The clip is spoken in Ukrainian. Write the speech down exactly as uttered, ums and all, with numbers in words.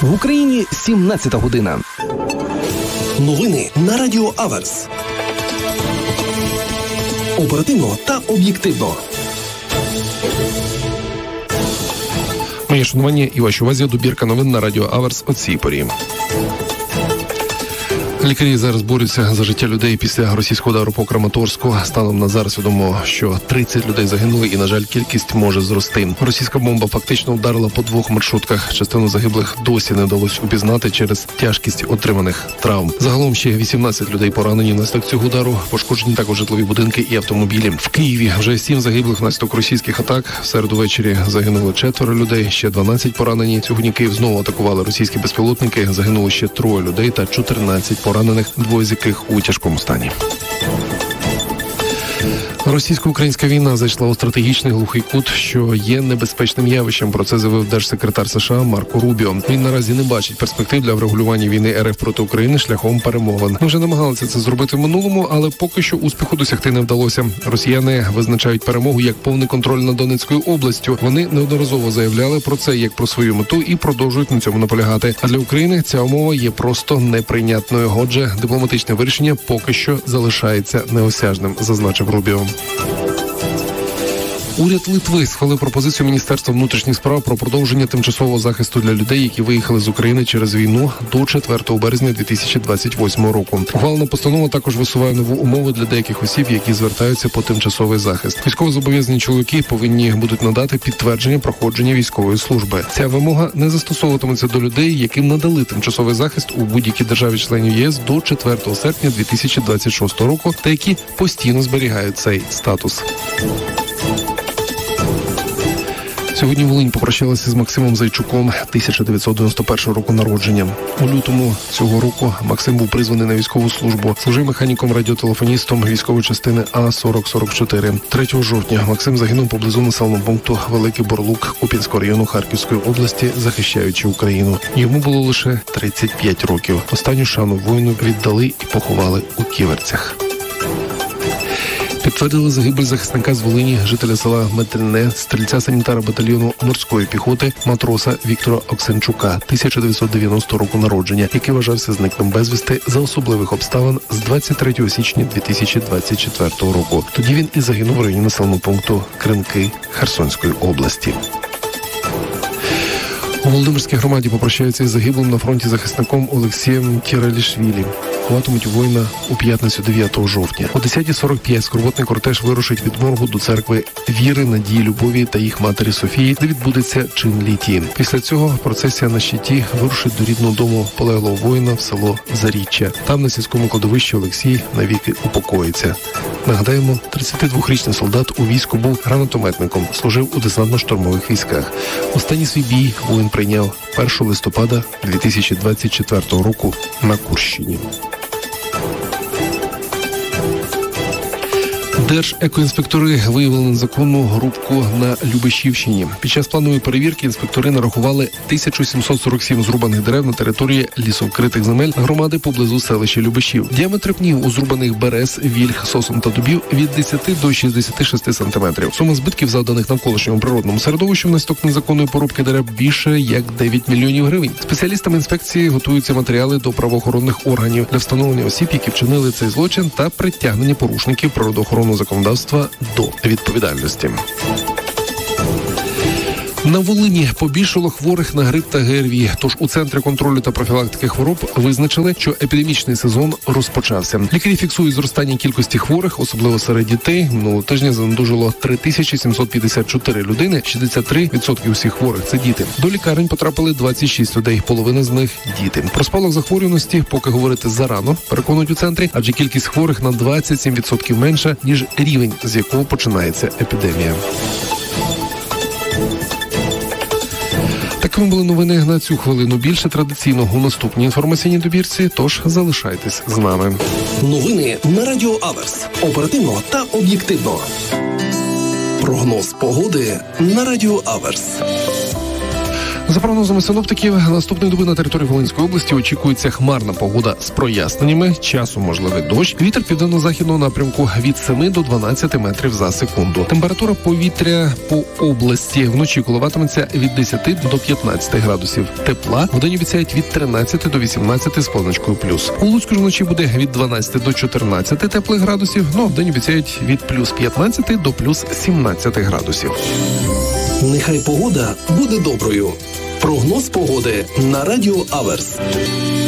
В Україні сімнадцята година. Новини на Радіо Аверс. Оперативно та об'єктивно. Моє шанування і вашій увазі добірка новин на Радіо Аверс о цій порі. Лікарі зараз борються за життя людей після російського удару по Краматорську. Станом на зараз відомо, що тридцять людей загинули і, на жаль, кількість може зрости. Російська бомба фактично вдарила по двох маршрутках. Частину загиблих досі не вдалося упізнати через тяжкість отриманих травм. Загалом ще вісімнадцять людей поранені внаслідок цього удару. Пошкоджені також житлові будинки і автомобілі. В Києві вже сім загиблих внаслідок російських атак. В середу ввечері загинули четверо людей, ще дванадцять поранені. Сьогодні Київ знову атакували російські безпілотники. Загинуло ще троє людей та чотирнадцять поранених, двоє з яких у тяжкому стані. Російсько-українська війна зайшла у стратегічний глухий кут, що є небезпечним явищем. Про це заявив держсекретар США Марко Рубіо. Він наразі не бачить перспектив для врегулювання війни РФ проти України шляхом перемовин. Ми вже намагалися це зробити в минулому, але поки що успіху досягти не вдалося. Росіяни визначають перемогу як повний контроль над Донецькою областю. Вони неодноразово заявляли про це як про свою мету і продовжують на цьому наполягати. А для України ця умова є просто неприйнятною. Отже, дипломатичне вирішення поки що залишається неосяжним, зазначив Рубіо. Уряд Литви схвалив пропозицію Міністерства внутрішніх справ про продовження тимчасового захисту для людей, які виїхали з України через війну до четвертого березня дві тисячі двадцять восьмого року. Ухвалена постанова також висуває нову умову для деяких осіб, які звертаються по тимчасовий захист. Військовозобов'язані чоловіки повинні будуть надати підтвердження проходження військової служби. Ця вимога не застосовуватиметься до людей, яким надали тимчасовий захист у будь-якій державі-членів ЄС до четвертого серпня дві тисячі двадцять шостого року та які постійно зберігають цей статус. Сьогодні Волинь попрощалася з Максимом Зайчуком, тисяча дев'ятсот дев'яносто першого року народження. У лютому цього року Максим був призваний на військову службу. Служив механіком-радіотелефоністом військової частини А сорок сорок чотири. третього жовтня Максим загинув поблизу населеного пункту Великий Борлук Куп'янського району Харківської області, захищаючи Україну. Йому було лише тридцять п'ять років. Останню шану воїну віддали і поховали у Ківерцях. Підтвердили загибель захисника з Волині, жителя села Метельне, стрільця-санітара батальйону морської піхоти, матроса Віктора Оксенчука, тисяча дев'ятсот дев'яностого року народження, який вважався зниклим безвісти за особливих обставин з двадцять третього січня дві тисячі двадцять четвертого року. Тоді він і загинув в районі населеного пункту Кринки Херсонської області. У Володимирській громаді попрощаються із загиблим на фронті захисником Олексієм Тіралішвілі. Ховатимуть воїна у п'ятницю дев'ятого жовтня. О десята сорок п'ять скорботний кортеж вирушить від моргу до церкви Віри, Надії, Любові та їх матері Софії, де відбудеться чин літії. Після цього процесія на щиті вирушить до рідного дому полеглого воїна в село Заріччя. Там на сільському кладовищі Олексій навіки упокоїться. Нагадаємо, тридцятидвохрічний солдат у війську був гранатометником, служив у десантно-штурмових військах. Останній свій бій воїн прийняв першого листопада дві тисячі двадцять четвертого року на Курщині. Держекоінспектори виявили незаконну грубку на Любешівщині. Під час планової перевірки інспектори нарахували тисячу сімсот сорок сім зрубаних дерев на території лісовкритих земель громади поблизу селища Любешів. Діаметр пнів у зрубаних берез, вільх, сосен та дубів від десяти до шістдесяти шести сантиметрів. Сума збитків, завданих навколишньому природному середовищу внаслідок незаконної порубки дерев, більше як дев'ять мільйонів гривень. Спеціалістами інспекції готуються матеріали до правоохоронних органів для встановлення осіб, які вчинили цей злочин, та притягнення порушників природоохоронного законодавства до відповідальності. На Волині побільшало хворих на грип та ГРВІ, тож у Центрі контролю та профілактики хвороб визначили, що епідемічний сезон розпочався. Лікарі фіксують зростання кількості хворих, особливо серед дітей. Минулого тижня занедужало три тисячі сімсот п'ятдесят чотири людини, шістдесят три відсотки усіх хворих – це діти. До лікарень потрапили двадцять шість людей, половина з них – діти. Про спалах захворюваності поки говорити зарано, переконують у центрі, адже кількість хворих на двадцять сім відсотків менша, ніж рівень, з якого починається епідемія. Такими були новини на цю хвилину. Більше традиційно у наступній інформаційній добірці, тож залишайтесь з нами. Новини на Радіо Аверс. Оперативно та об'єктивно. Прогноз погоди на Радіо Аверс. За прогнозами синоптиків, наступної доби на території Волинської області очікується хмарна погода з проясненнями, часом можливий дощ, вітер південно-західного напрямку від семи до дванадцяти метрів за секунду. Температура повітря по області вночі коливатиметься від десяти до п'ятнадцяти градусів тепла, вдень обіцяють від тринадцяти до вісімнадцяти з позначкою плюс. У Луцьку ж вночі буде від дванадцяти до чотирнадцяти теплих градусів, ну а вдень обіцяють від плюс п'ятнадцяти до плюс сімнадцяти градусів. Нехай погода буде доброю. Прогноз погоди на Радіо Аверс.